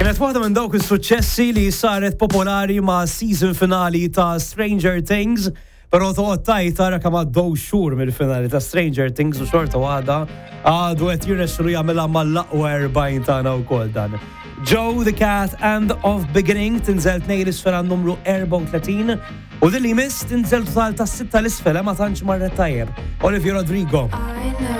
Kienet waħda minn dawk is-suċċessi li saret popolari ma' season finali ta' Stranger Things, però toqgħod tajt tara kemm għaddew xhur mill-finali ta' Stranger Things u xorta waħda għadu qed jirnexxielu jagħmilha mal-aqwa 40 tagħna wkoll dan. Joe the Cat and of Beginning tinżel tnejn l-isfel għan numru 34 u din li jmiss tinżel total ta' 6 l-isfel ma tantx marret tajjeb. Olivia Rodrigo.